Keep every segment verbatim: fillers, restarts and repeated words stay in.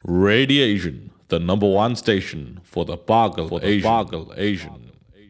Radiation, the number one station for the Bargal for the Asian. Bargal Asian.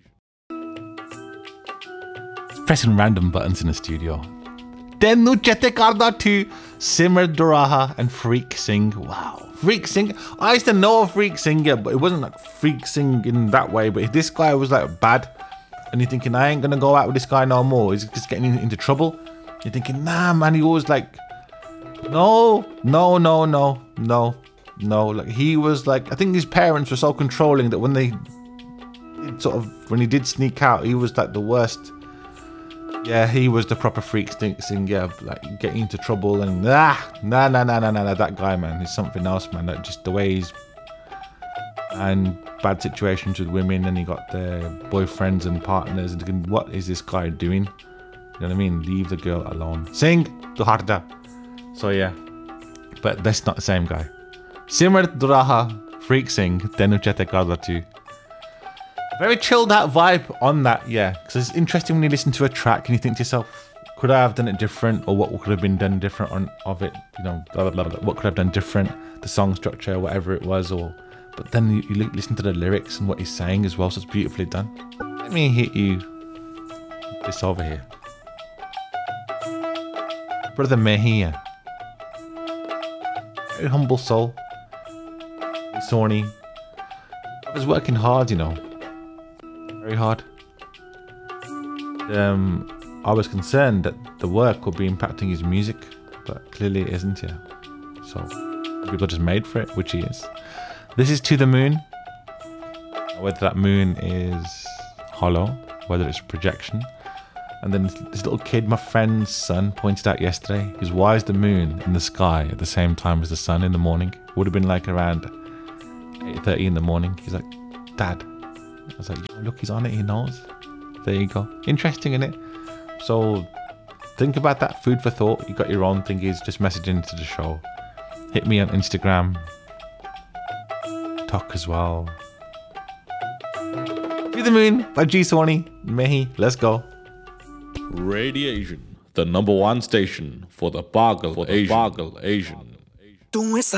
Pressing random buttons in the studio. Tenu Chete Karda to Simmer Doraha and Freak Sing. Wow. Freak Sing. I used to know a Freak Singer, but it wasn't like Freak Sing in that way. But this guy was like bad. And you're thinking, I ain't going to go out with this guy no more. He's just getting into trouble. You're thinking, nah, man. He always like, no, no, no, no, no, no. Like he was like, I think his parents were so controlling that when they did sort of, when he did sneak out, he was like the worst. Yeah, he was the proper freak sting, yeah, like getting into trouble and nah, nah, nah, nah, nah, nah, nah, that guy, man, he's something else, man. Like just the way he's and bad situations with women, and he got their boyfriends and partners. And thinking, what is this guy doing? You know what I mean? Leave the girl alone. Sing to Harda. So yeah, but that's not the same guy. Simmer Duraha, Freak Sing, Tenu Chete Karda too. Very chilled out vibe on that, yeah. Because it's interesting when you listen to a track and you think to yourself, could I have done it different, or what could have been done different on of it? You know, blah, blah, blah, what could I have done different? The song structure, whatever it was, or. But then you, you listen to the lyrics and what he's saying as well, so it's beautifully done. Let me hit you this over here, Brother Mejia. Very humble soul. He's thorny. I was working hard, you know. Very hard. Um, I was concerned that the work would be impacting his music, but clearly it isn't yet. So people are just made for it, which he is. This is To the Moon. Whether that moon is hollow, whether it's projection. And then this little kid, my friend's son, pointed out yesterday, is why is the moon in the sky at the same time as the sun in the morning? It would have been like around eight thirty in the morning. He's like, Dad. I was like, look, he's on it, he knows. There you go. Interesting, innit? So think about that, food for thought. You got your own thingies, just message into the show. Hit me on Instagram. Talk as well. To the Moon by G Sony. Mehi, let's go. Radiation, the number one station for the Bargal for the Asian. Bargal Asian.